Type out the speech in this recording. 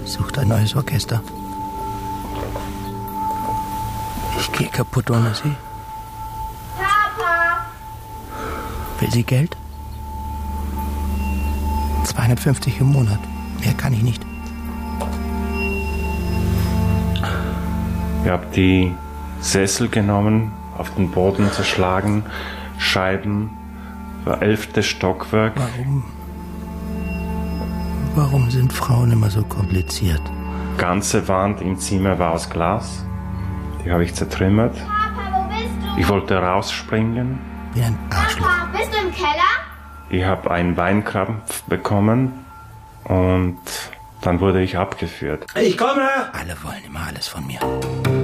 Sucht ein neues Orchester. Ich gehe kaputt ohne sie. Papa! Will sie Geld? 250 im Monat. Mehr kann ich nicht. Ich habe die Sessel genommen, auf den Boden zerschlagen, Scheiben, 11. Stockwerk. Warum sind Frauen immer so kompliziert? Ganze Wand im Zimmer war aus Glas. Die habe ich zertrümmert. Papa, wo bist du? Ich wollte rausspringen. Wie ein Arschloch. Papa, bist du im Keller? Ich habe einen Weinkrampf bekommen und dann wurde ich abgeführt. Ich komme! Alle wollen immer alles von mir.